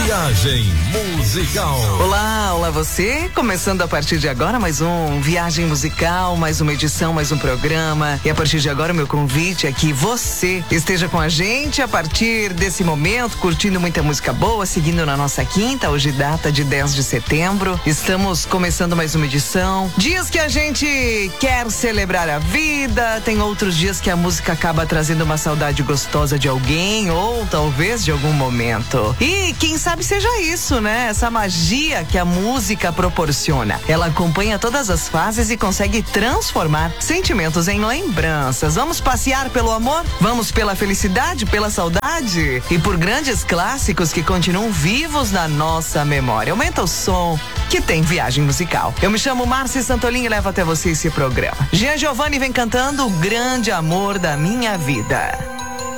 Viagem musical. Olá, olá você. Começando a partir de agora mais um Viagem Musical, mais uma edição, mais um programa. E a partir de agora o meu convite é que você esteja com a gente a partir desse momento, curtindo muita música boa, seguindo na nossa quinta, hoje data de 10 de setembro. Estamos começando mais uma edição. Dias que a gente quer celebrar a vida, tem outros dias que a música acaba trazendo uma saudade gostosa de alguém ou talvez de algum momento. E quem sabe seja isso, né? Essa magia que a música proporciona. Ela acompanha todas as fases e consegue transformar sentimentos em lembranças. Vamos passear pelo amor? Vamos pela felicidade, pela saudade? E por grandes clássicos que continuam vivos na nossa memória. Aumenta o som que tem Viagem Musical. Eu me chamo Márcia Santolin e levo até você esse programa. Jean Giovanni vem cantando O Grande Amor da Minha Vida.